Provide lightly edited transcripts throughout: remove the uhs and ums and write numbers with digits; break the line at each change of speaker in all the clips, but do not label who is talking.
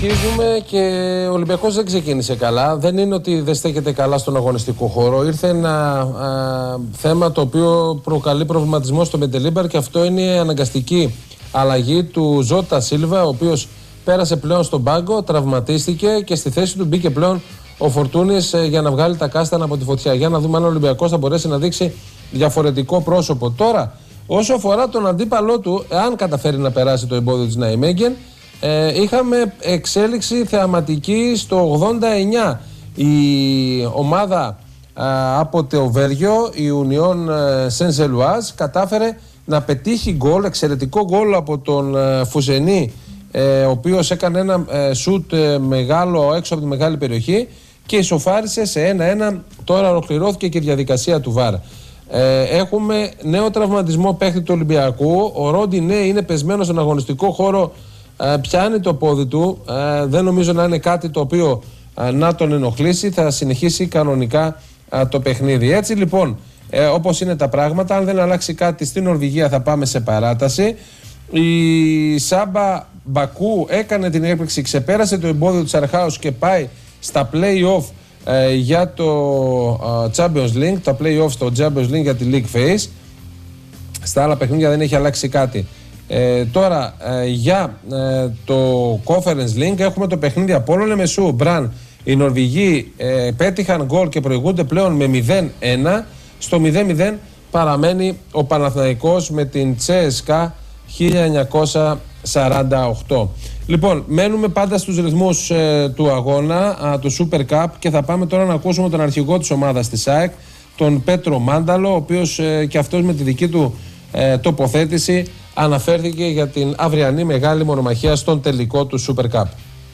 Συνεχίζουμε και ο Ολυμπιακός δεν ξεκίνησε καλά. Δεν είναι ότι δεν στέκεται καλά στον αγωνιστικό χώρο. Ήρθε ένα θέμα το οποίο προκαλεί προβληματισμό στο Μεντελίμπαρ και αυτό είναι η αναγκαστική αλλαγή του Ζώτα Σίλβα, ο οποίος πέρασε πλέον στον πάγκο, τραυματίστηκε και στη θέση του μπήκε πλέον ο Φορτούνης για να βγάλει τα κάστανα από τη φωτιά. Για να δούμε αν ο Ολυμπιακός θα μπορέσει να δείξει διαφορετικό πρόσωπο. Τώρα, όσο αφορά τον αντίπαλό του, αν καταφέρει να περάσει το εμπόδιο της Ναϊμέγγεν, είχαμε εξέλιξη θεαματική στο 89. Η ομάδα από το Βέλγιο, η Union Saint-Gilloise, κατάφερε να πετύχει γκολ, εξαιρετικό γκολ από τον Φουζενή, ο οποίος έκανε ένα σουτ μεγάλο έξω από τη μεγάλη περιοχή και ισοφάρισε σε 1-1. Τώρα ολοκληρώθηκε και η διαδικασία του ΒΑΡ. Έχουμε νέο τραυματισμό παίχτη του Ολυμπιακού. Ο Ροντινέ είναι πεσμένος στον αγωνιστικό χώρο, πιάνει το πόδι του. Δεν νομίζω να είναι κάτι το οποίο να τον ενοχλήσει. Θα συνεχίσει κανονικά το παιχνίδι. Έτσι λοιπόν, όπως είναι τα πράγματα, αν δεν αλλάξει κάτι στην Νορβηγία θα πάμε σε παράταση. Η Σάμπα Μπακού έκανε την έκπληξη, ξεπέρασε το εμπόδιο του Αρχάους και πάει στα play-off για το Champions League, τα play-off στο Champions League για τη League Phase. Στα άλλα παιχνίδια δεν έχει αλλάξει κάτι. Τώρα για το Conference League έχουμε το παιχνίδι Απόλλων Λεμεσού Μπραν. Οι Νορβηγοί πέτυχαν γκολ και προηγούνται πλέον με 0-1. Στο 0-0 παραμένει ο Παναθηναϊκός με την CSKA 1948. Λοιπόν, μένουμε πάντα στους ρυθμούς του αγώνα, του Super Cup, και θα πάμε τώρα να ακούσουμε τον αρχηγό της ομάδας της ΑΕΚ, τον Πέτρο Μάνταλο, ο οποίος και αυτός με τη δική του τοποθέτηση αναφέρθηκε για την αυριανή μεγάλη μονομαχία στον τελικό του Super Cup.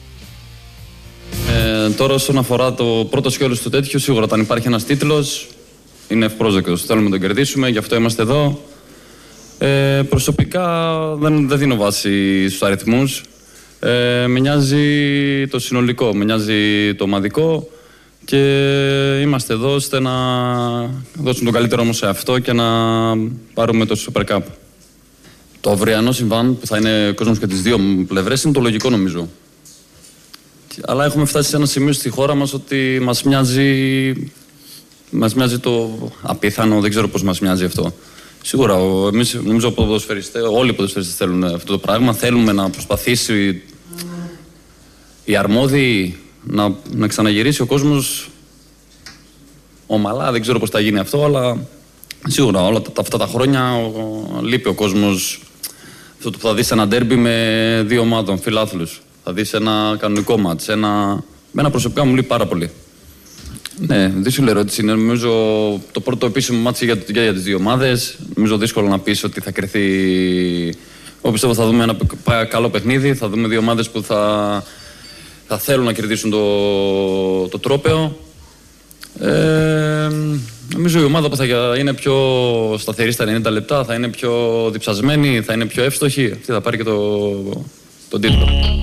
Τώρα όσον αφορά το πρώτο σκέλος του τέτοιου, σίγουρα όταν υπάρχει ένας τίτλος είναι ευπρόσδεκτος. Θέλουμε να τον κερδίσουμε, γι' αυτό είμαστε εδώ. Προσωπικά δεν δίνω βάση στους αριθμούς. Με νοιάζει το συνολικό, με νοιάζει το ομαδικό και είμαστε εδώ ώστε να δώσουμε το καλύτερο όμως σε αυτό και να πάρουμε το Super Cup. Το αυριανό συμβάν που θα είναι κόσμος και τις δύο πλευρές είναι το λογικό νομίζω. Αλλά έχουμε φτάσει σε ένα σημείο στη χώρα μας ότι μας μοιάζει το απίθανο, δεν ξέρω πώς μας μοιάζει αυτό. Σίγουρα, εμείς νομίζω όλοι οι ποδοσφαιριστές θέλουν αυτό το πράγμα. Θέλουμε να προσπαθήσει οι αρμόδιοι να ξαναγυρίσει ο κόσμος ομαλά. Δεν ξέρω πώς θα γίνει αυτό, αλλά σίγουρα όλα αυτά τα χρόνια λείπει ο κόσμος. Αυτό που θα δεις ένα ντέρμπι με δύο ομάδων, φιλάθλους. Θα δεις ένα κανονικό μάτς. Εμένα προσωπικά μου λείπει πάρα πολύ. Ναι, δύσκολη ερώτηση. Είναι νομίζω το πρώτο επίσημο μάτσι για τις δύο ομάδες. Νομίζω δύσκολο να πεις ότι θα κρυθεί. Εγώ πιστεύω θα δούμε ένα καλό παιχνίδι. Θα δούμε δύο ομάδες που θα θέλουν να κερδίσουν το τρόπαιο. Νομίζω η ομάδα που θα είναι πιο σταθερή στα 90 λεπτά, θα είναι πιο διψασμένη, θα είναι πιο εύστοχη. Αυτή θα πάρει και τον τίτλο.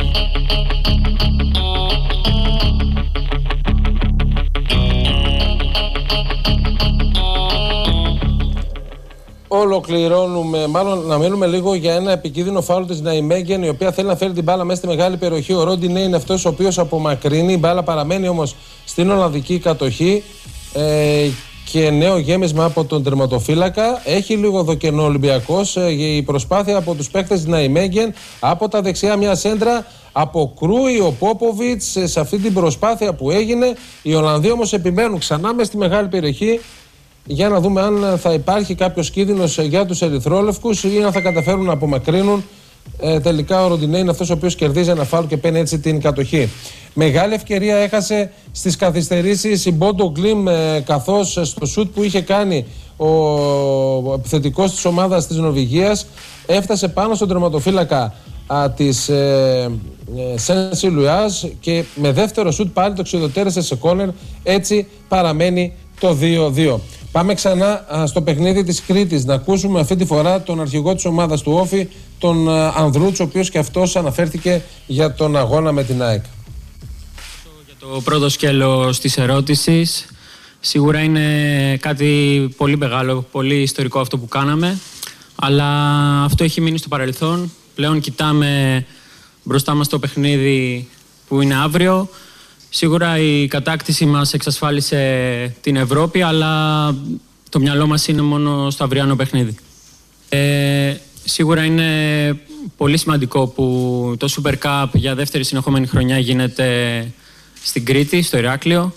Ολοκληρώνουμε, μάλλον να μείνουμε λίγο για ένα επικίνδυνο φάουλ της Ναϊμέγγεν, η οποία θέλει να φέρει την μπάλα μέσα στη μεγάλη περιοχή. Ο Ροντινέ είναι αυτός ο οποίος απομακρύνει. Η μπάλα παραμένει όμως στην Ολλανδική κατοχή και νέο γέμισμα από τον τερματοφύλακα. Έχει λίγο δοκενό ο Ολυμπιακός. Η προσπάθεια από τους παίκτες της Ναϊμέγγεν, από τα δεξιά μια σέντρα, αποκρούει ο Πόποβιτς σε αυτή την προσπάθεια που έγινε. Οι Ολλανδοί όμως επιμένουν ξανά μέσα στη μεγάλη περιοχή, για να δούμε αν θα υπάρχει κάποιος κίνδυνος για τους ερυθρόλευκους ή αν θα καταφέρουν να απομακρύνουν. Τελικά ο Ροντινέ είναι αυτός ο οποίος κερδίζει ένα φάουλ και παίρνει έτσι την κατοχή. Μεγάλη ευκαιρία έχασε στις καθυστερήσεις η Μπόντο Γκλιμ, καθώς στο σουτ που είχε κάνει ο επιθετικός της ομάδας της Νορβηγίας έφτασε πάνω στον τερματοφύλακα της Saint-Gilloise και με δεύτερο σουτ πάλι το ξεδοτέρεσε σε κόρνερ. Έτσι παραμένει το 2-2. Πάμε ξανά στο παιχνίδι της Κρήτης, να ακούσουμε αυτή τη φορά τον αρχηγό της ομάδας του Όφη, τον Ανδρούτσο, ο οποίος και αυτός αναφέρθηκε για τον αγώνα με την ΑΕΚ.
Για το πρώτο σκέλος της ερώτησης, σίγουρα είναι κάτι πολύ μεγάλο, πολύ ιστορικό αυτό που κάναμε, αλλά αυτό έχει μείνει στο παρελθόν. Πλέον κοιτάμε μπροστά μας το παιχνίδι που είναι αύριο. Σίγουρα η κατάκτηση μας εξασφάλισε την Ευρώπη, αλλά το μυαλό μας είναι μόνο στο αυριανό παιχνίδι. Σίγουρα είναι πολύ σημαντικό που το Super Cup για δεύτερη συνεχόμενη χρονιά γίνεται στην Κρήτη, στο Ηράκλειο.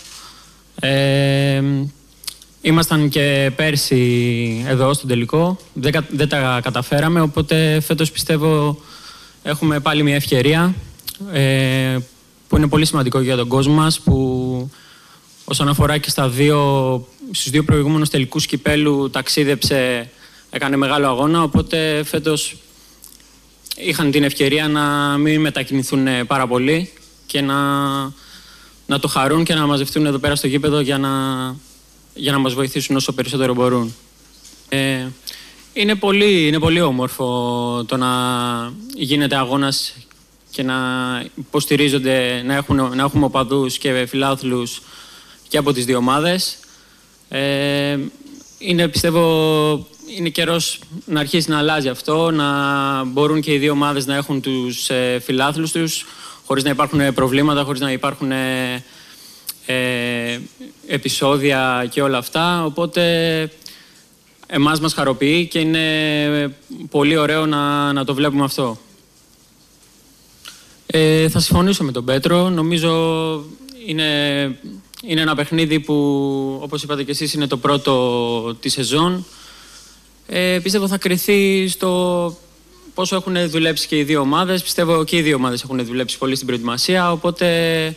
Ήμασταν και πέρσι εδώ στον τελικό, δεν τα καταφέραμε, οπότε φέτος πιστεύω έχουμε πάλι μια ευκαιρία που είναι πολύ σημαντικό για τον κόσμο μας, που όσον αφορά και στους δύο προηγούμενους τελικούς κυπέλου ταξίδεψε, έκανε μεγάλο αγώνα, οπότε φέτος είχαν την ευκαιρία να μην μετακινηθούν πάρα πολύ και να το χαρούν και να μαζευτούν εδώ πέρα στο γήπεδο για να μας βοηθήσουν όσο περισσότερο μπορούν. Είναι πολύ όμορφο το να γίνεται αγώνας και να υποστηρίζονται, να έχουμε οπαδούς και φιλάθλους και από τις δύο ομάδες. Πιστεύω είναι καιρός να αρχίσει να αλλάζει αυτό, να μπορούν και οι δύο ομάδες να έχουν τους φιλάθλους τους, χωρίς να υπάρχουν προβλήματα, χωρίς να υπάρχουν επεισόδια και όλα αυτά. Οπότε εμάς μας χαροποιεί και είναι πολύ ωραίο να το βλέπουμε αυτό. Θα συμφωνήσω με τον Πέτρο. Νομίζω είναι ένα παιχνίδι που, όπως είπατε και εσείς, είναι το πρώτο τη σεζόν. Πιστεύω θα κριθεί στο πόσο έχουν δουλέψει και οι δύο ομάδες. Πιστεύω και οι δύο ομάδες έχουν δουλέψει πολύ στην προετοιμασία, οπότε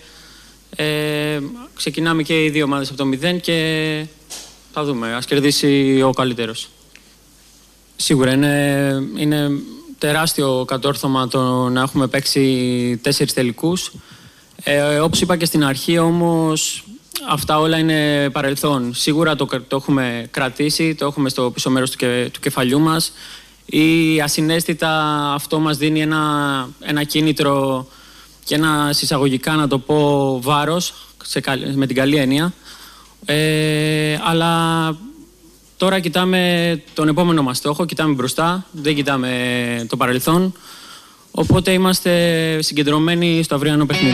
ξεκινάμε και οι δύο ομάδες από το 0 και θα δούμε. Ας κερδίσει ο καλύτερος. Σίγουρα είναι τεράστιο κατόρθωμα το να έχουμε παίξει 4 τελικούς. Όπως είπα και στην αρχή, όμως, αυτά όλα είναι παρελθόν. Σίγουρα το έχουμε κρατήσει, το έχουμε στο πίσω μέρος του κεφαλιού μας. Ή ασυναίσθητα αυτό μας δίνει ένα κίνητρο και ένα συσσαγωγικά, να το πω, βάρος, με την καλή έννοια. Αλλά τώρα κοιτάμε τον επόμενο μας στόχο, κοιτάμε μπροστά, δεν κοιτάμε το παρελθόν. Οπότε είμαστε συγκεντρωμένοι στο αυριανό παιχνίδι.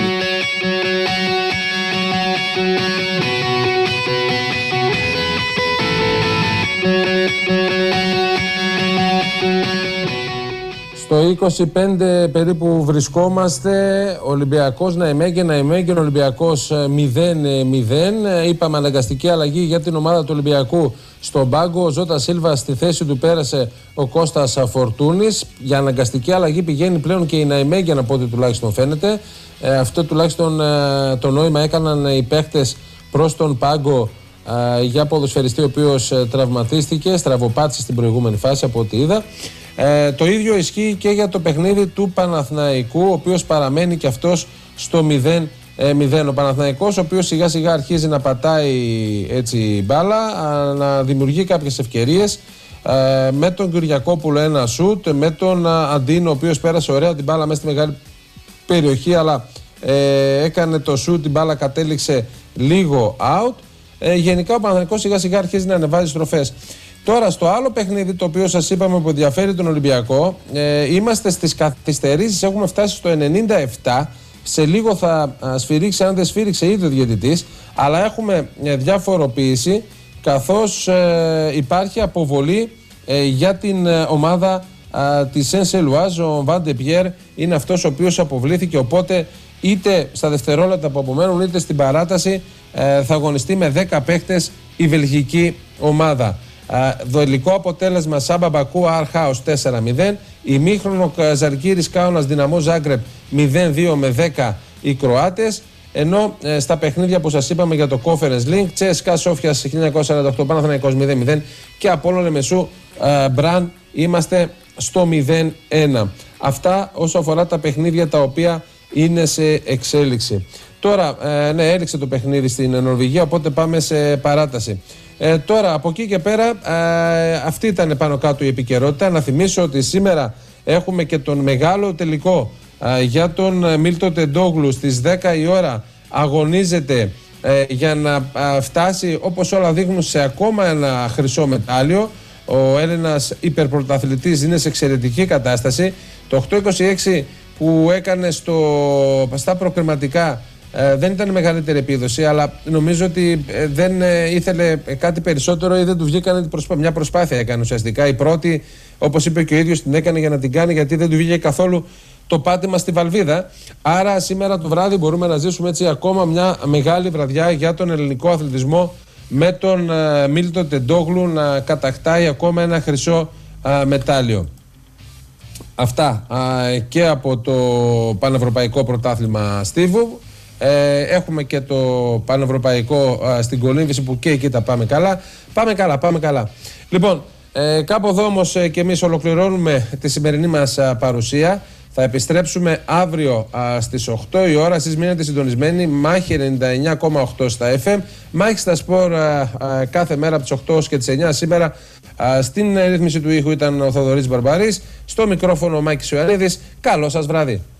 Στο 25 περίπου βρισκόμαστε, Ολυμπιακός Ναϊμέγεν, Ολυμπιακός 0-0. Είπαμε αναγκαστική αλλαγή για την ομάδα του Ολυμπιακού στον πάγκο. Ο Ζώτα Σίλβα στη θέση του πέρασε ο Κώστας Φορτούνης. Για αναγκαστική αλλαγή πηγαίνει πλέον και η Ναϊμέγεν, από ό,τι τουλάχιστον φαίνεται. Αυτό τουλάχιστον το νόημα έκαναν οι παίχτες προς τον πάγκο για ποδοσφαιριστή ο οποίος τραυματίστηκε, στραβοπάτησε στην προηγούμενη φάση από ό,τι είδα. Το ίδιο ισχύει και για το παιχνίδι του Παναθηναϊκού, ο οποίος παραμένει και αυτός στο 0-0. Ο Παναθηναϊκός, ο οποίος σιγά σιγά αρχίζει να πατάει έτσι μπάλα, να δημιουργεί κάποιες ευκαιρίες, με τον Κυριακόπουλο ένα σουτ, με τον Αντίνο, ο οποίος πέρασε ωραία την μπάλα μέσα στη μεγάλη περιοχή, αλλά έκανε το σουτ, την μπάλα κατέληξε λίγο out. Γενικά ο Παναθηναϊκός σιγά σιγά αρχίζει να ανεβάζει στροφές. Τώρα στο άλλο παιχνίδι, το οποίο σας είπαμε που ενδιαφέρει τον Ολυμπιακό, είμαστε στις καθυστερήσεις, έχουμε φτάσει στο 97. Σε λίγο θα σφυρίξει, αν δεν σφύριξε ήδη ο διαιτητής, αλλά έχουμε διαφοροποίηση, καθώς υπάρχει αποβολή για την ομάδα της Σεν-Σελουάζ. Ο Βάντε Πιέρ είναι αυτός ο οποίος αποβλήθηκε, οπότε είτε στα δευτερόλεπτα που απομένουν είτε στην παράταση θα αγωνιστεί με 10 παίχτες η βελγική ομάδα. Δολικό αποτέλεσμα Σάμπα Μπακού Αρχάους 4-0. Ημίχρονο Ζαλγκίρις Κάουνας Δυναμό Ζάγκρεπ 0-2 με 10 οι Κροάτες. Ενώ στα παιχνίδια που σας είπαμε για το Conference Link, Τσέσκα Σόφιας 1948, Παναθηναϊκός 0-0 και Απόλλων Λεμεσού Μπραν είμαστε στο 0-1. Αυτά όσο αφορά τα παιχνίδια τα οποία είναι σε εξέλιξη. Τώρα, ναι, έληξε το παιχνίδι στην Νορβηγία, οπότε πάμε σε παράταση. Τώρα, από εκεί και πέρα, αυτή ήταν πάνω κάτω η επικαιρότητα. Να θυμίσω ότι σήμερα έχουμε και τον μεγάλο τελικό για τον Μίλτο Τεντόγλου. Στις 10 η ώρα αγωνίζεται για να φτάσει, όπως όλα δείχνουν, σε ακόμα ένα χρυσό μετάλλιο. Ο Έλληνας υπερπρωταθλητής είναι σε εξαιρετική κατάσταση. Το 8-26 που έκανε στα προκριματικά δεν ήταν μεγαλύτερη επίδοση, αλλά νομίζω ότι δεν ήθελε κάτι περισσότερο ή δεν του βγήκαν μια προσπάθεια έκανε ουσιαστικά. Η πρώτη, όπως είπε και ο ίδιος, την έκανε για να την κάνει, γιατί δεν του βγήκε καθόλου το πάτημα στη βαλβίδα. Άρα σήμερα το βράδυ μπορούμε να ζήσουμε έτσι ακόμα μια μεγάλη βραδιά για τον ελληνικό αθλητισμό, με τον Μίλτο Τεντόγλου να κατακτάει ακόμα ένα χρυσό μετάλλιο. Αυτά και από το Πανευρωπαϊκό Πρωτάθλημα Στίβου. Έχουμε και το Πανευρωπαϊκό στην Κολύμβηση, που και εκεί τα πάμε καλά. Πάμε καλά. Λοιπόν, κάπου εδώ όμως και εμείς ολοκληρώνουμε τη σημερινή μας παρουσία. Θα επιστρέψουμε αύριο στις 8 η ώρα. Εσείς μείνετε συντονισμένοι. Μάχη 99,8 στα FM. Μάχη στα σπορ κάθε μέρα από τις 8 και τις 9. Σήμερα στην ρύθμιση του ήχου ήταν ο Θοδωρής Μπαρμπαρής. Στο μικρόφωνο ο Μάκης Ιωαννίδης. Καλό σας βράδυ.